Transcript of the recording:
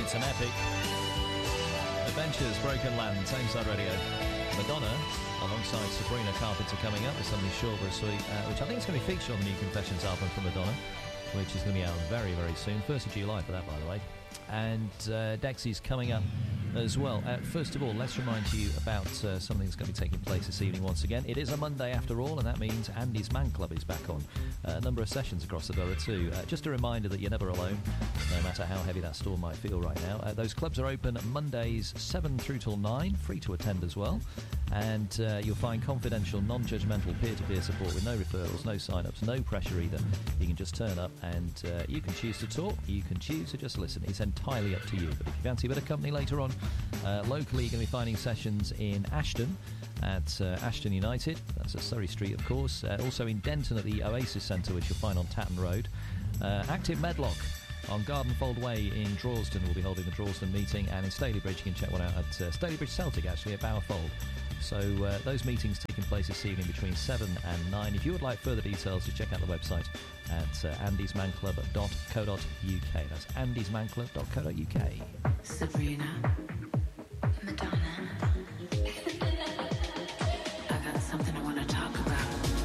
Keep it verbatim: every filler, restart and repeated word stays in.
It's an epic. Adventures, Broken Land, Tameside Radio. Madonna, alongside Sabrina Carpenter, coming up with something short but sweet, uh, which I think is going to be featured on the new Confessions album from Madonna, which is going to be out very, very soon. first of July for that, by the way. And uh, Dexy's coming up as well. Uh, first of all, let's remind you about uh, something that's going to be taking place this evening once again. It is a Monday after all, and that means Andy's Man Club is back on. Uh, a number of sessions across the borough too. Uh, just a reminder that you're never alone, no matter how heavy that storm might feel right now. Uh, those clubs are open Mondays seven through till nine, free to attend as well. And uh, you'll find confidential, non-judgmental peer-to-peer support with no referrals, no sign-ups, no pressure either. You can just turn up and uh, you can choose to talk, you can choose to just listen. It's entirely up to you. But if you fancy a bit of company later on, uh, locally you're going to be finding sessions in Ashton at uh, Ashton United. That's at Surrey Street, of course. Uh, also in Denton at the Oasis Centre, which you'll find on Tatton Road. Uh, Active Medlock on Gardenfold Way in Drawston. We'll be holding the Drawston meeting. And in Stalybridge, you can check one out at uh, Stalybridge Celtic, actually, at Bowerfold. So uh, those meetings taking place this evening between seven and nine. If you would like further details, just check out the website at uh, andys man club dot co dot uk. That's andys man club dot co dot uk. Sabrina.